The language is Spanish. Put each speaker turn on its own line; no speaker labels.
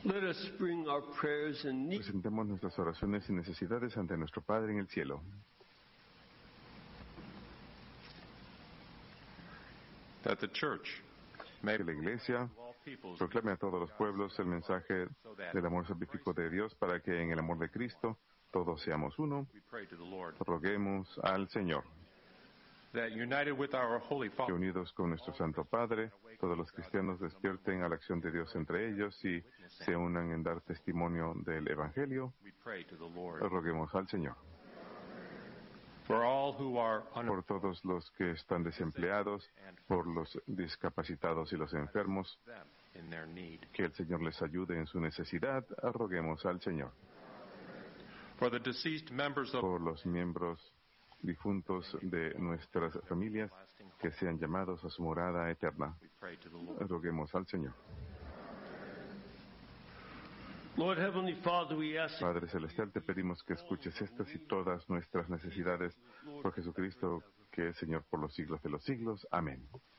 Let us bring our prayers and needs.
Presentemos nuestras oraciones y necesidades ante nuestro Padre en el cielo.
That the church
Que la Iglesia proclame a todos los pueblos el mensaje del amor salvífico de Dios para que en el amor de Cristo todos seamos uno. Roguemos al Señor. Que unidos con nuestro Santo Padre, todos los cristianos despierten a la acción de Dios entre ellos y se unan en dar testimonio del Evangelio. Roguemos al Señor. Por todos los que están desempleados, por los discapacitados y los enfermos, que el Señor les ayude en su necesidad, roguemos al Señor. Por los miembros difuntos de nuestras familias, que sean llamados a su morada eterna, roguemos al Señor.
Lord Heavenly Father, we ask
Padre Celestial, te pedimos que escuches estas y todas nuestras necesidades por Jesucristo, que es Señor por los siglos de los siglos. Amén.